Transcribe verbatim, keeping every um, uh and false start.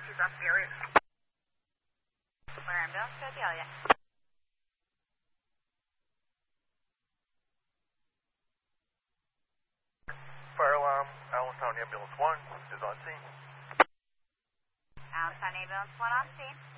She's off the area. Where ambulance? Go to Elliot. Fire alarm, Allenstown Ambulance one is on scene. Allenstown Ambulance one on scene.